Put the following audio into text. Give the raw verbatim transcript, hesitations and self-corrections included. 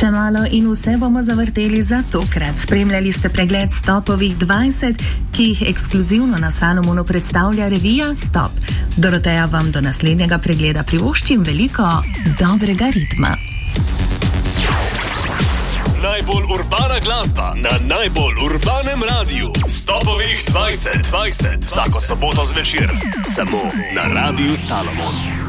Še malo in vse bomo zavrteli za tokrat. Spremljali ste pregled Stopovih dvajset, ki jih ekskluzivno na Salomonu predstavlja revija Stop. Doroteja vam do naslednjega pregleda privoščim veliko dobrega ritma. Najbolj urbana glasba na najbolj urbanem radiju. Stopovih dvajset dvajset. Vsako soboto zvečer. Samo na Radiu Salomon.